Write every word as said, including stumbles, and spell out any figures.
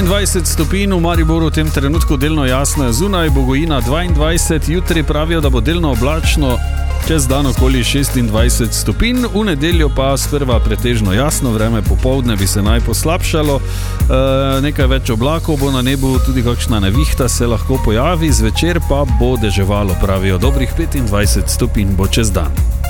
enaindvajset stopinj, v Mariboru v tem trenutku delno jasno je zunaj, Bogojina dvaindvajset, jutri pravijo, da bo delno oblačno, čez dan okoli šestindvajset stopinj, v nedeljo pa sprva pretežno jasno, vreme popoldne bi se naj poslabšalo, e, nekaj več oblakov bo na nebu, tudi kakšna nevihta se lahko pojavi, zvečer pa bo deževalo, pravijo, dobrih petindvajset stopinj bo čez dan.